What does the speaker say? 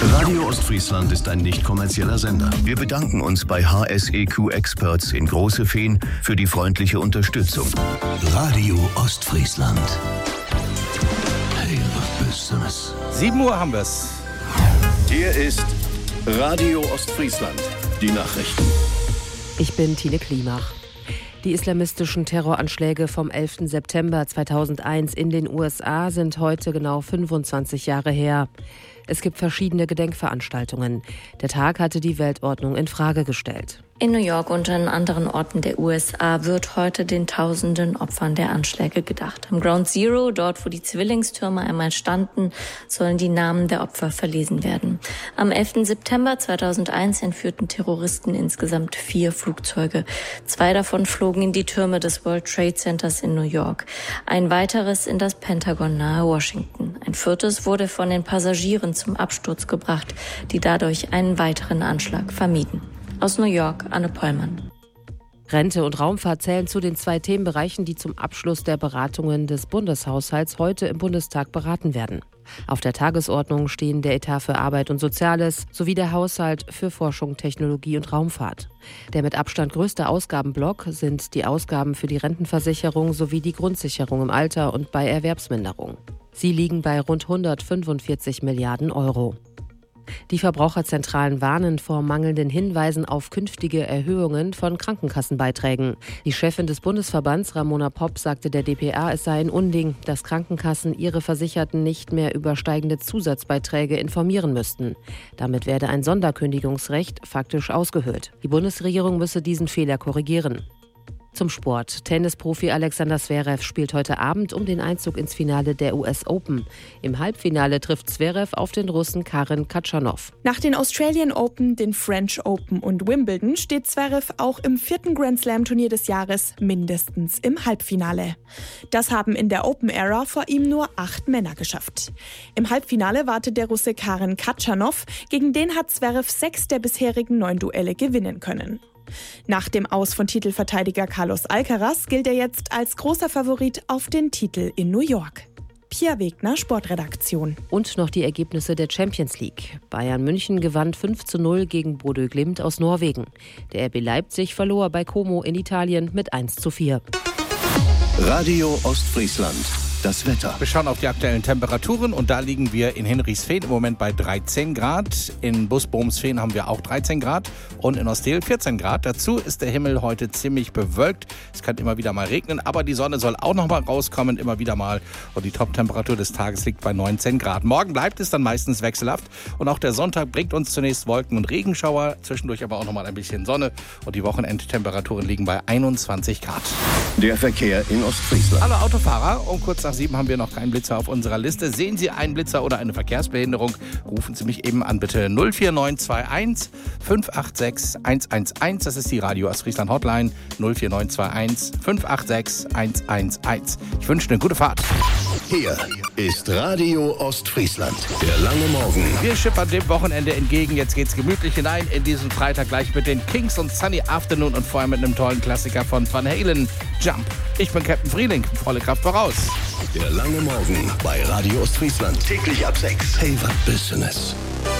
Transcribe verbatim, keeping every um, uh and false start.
Radio Ostfriesland ist ein nicht kommerzieller Sender. Wir bedanken uns bei H S E Q Experts in Große Fehn für die freundliche Unterstützung. Radio Ostfriesland. Hey, was bist du das? sieben Uhr haben wir's. Hier ist Radio Ostfriesland. Die Nachrichten. Ich bin Tine Klimach. Die islamistischen Terroranschläge vom elften September zweitausendeins in den U S A sind heute genau fünfundzwanzig Jahre her. Es gibt verschiedene Gedenkveranstaltungen. Der Tag hatte die Weltordnung in Frage gestellt. In New York und an anderen Orten der U S A wird heute den tausenden Opfern der Anschläge gedacht. Am Ground Zero, dort wo die Zwillingstürme einmal standen, sollen die Namen der Opfer verlesen werden. Am elften September zweitausendeins entführten Terroristen insgesamt vier Flugzeuge. Zwei davon flogen in die Türme des World Trade Centers in New York. Ein weiteres in das Pentagon nahe Washington. Ein viertes wurde von den Passagieren zum Absturz gebracht, die dadurch einen weiteren Anschlag vermieden. Aus New York, Anne Pollmann. Rente und Raumfahrt zählen zu den zwei Themenbereichen, die zum Abschluss der Beratungen des Bundeshaushalts heute im Bundestag beraten werden. Auf der Tagesordnung stehen der Etat für Arbeit und Soziales sowie der Haushalt für Forschung, Technologie und Raumfahrt. Der mit Abstand größte Ausgabenblock sind die Ausgaben für die Rentenversicherung sowie die Grundsicherung im Alter und bei Erwerbsminderung. Sie liegen bei rund hundertfünfundvierzig Milliarden Euro. Die Verbraucherzentralen warnen vor mangelnden Hinweisen auf künftige Erhöhungen von Krankenkassenbeiträgen. Die Chefin des Bundesverbands, Ramona Popp, sagte der D P A, es sei ein Unding, dass Krankenkassen ihre Versicherten nicht mehr über steigende Zusatzbeiträge informieren müssten. Damit werde ein Sonderkündigungsrecht faktisch ausgehöhlt. Die Bundesregierung müsse diesen Fehler korrigieren. Zum Sport. Tennisprofi Alexander Zverev spielt heute Abend um den Einzug ins Finale der U S Open. Im Halbfinale trifft Zverev auf den Russen Karen Khachanov. Nach den Australian Open, den French Open und Wimbledon steht Zverev auch im vierten Grand Slam Turnier des Jahres mindestens im Halbfinale. Das haben in der Open-Ära vor ihm nur acht Männer geschafft. Im Halbfinale wartet der Russe Karen Khachanov. Gegen den hat Zverev sechs der bisherigen neun Duelle gewinnen können. Nach dem Aus von Titelverteidiger Carlos Alcaraz gilt er jetzt als großer Favorit auf den Titel in New York. Pia Wegner, Sportredaktion. Und noch die Ergebnisse der Champions League. Bayern München gewann fünf zu null gegen Bodø Glimt aus Norwegen. Der R B Leipzig verlor bei Como in Italien mit eins zu vier. Radio Ostfriesland. Das Wetter. Wir schauen auf die aktuellen Temperaturen und da liegen wir in Hinrichsfehn im Moment bei dreizehn Grad. In Busbohmsfehn haben wir auch dreizehn Grad und in Ostel vierzehn Grad. Dazu ist der Himmel heute ziemlich bewölkt. Es kann immer wieder mal regnen, aber die Sonne soll auch noch mal rauskommen, immer wieder mal. Und die Top-Temperatur des Tages liegt bei neunzehn Grad. Morgen bleibt es dann meistens wechselhaft und auch der Sonntag bringt uns zunächst Wolken und Regenschauer, zwischendurch aber auch noch mal ein bisschen Sonne und die Wochenendtemperaturen liegen bei einundzwanzig Grad. Der Verkehr in Ostfriesland. Alle Autofahrer, um kurz nach sieben haben wir noch keinen Blitzer auf unserer Liste. Sehen Sie einen Blitzer oder eine Verkehrsbehinderung, rufen Sie mich eben an, bitte null vier neun zwei eins fünf acht sechs eins eins eins. Das ist die Radio Ostfriesland Hotline null vier neun zwei eins fünf acht sechs eins eins eins. Ich wünsche eine gute Fahrt. Hier ist Radio Ostfriesland. Der lange Morgen. Wir schippern dem Wochenende entgegen. Jetzt geht's gemütlich hinein in diesen Freitag gleich mit den Kings und Sunny Afternoon und vorher mit einem tollen Klassiker von Van Halen, Jump. Ich bin Captain Frieling, volle Kraft voraus. Der lange Morgen bei Radio Ostfriesland. Täglich ab sechs. Hey, was bist du das?